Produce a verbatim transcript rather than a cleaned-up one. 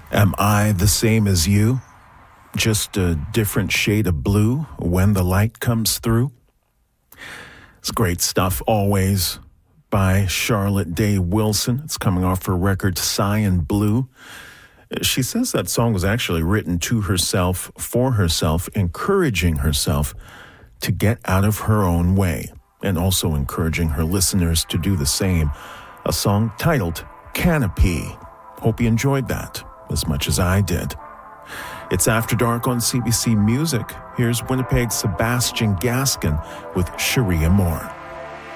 Am I the same as you? Just a different shade of blue when the light comes through? It's great stuff, Always, by Charlotte Day Wilson. It's coming off her record Cyan Blue. She says that song was actually written to herself, for herself, encouraging herself to get out of her own way, and also encouraging her listeners to do the same. A song titled Canopy. Hope you enjoyed that as much as I did. It's After Dark on C B C Music. Here's Winnipeg's Sebastian Gaskin with Sharia Moore.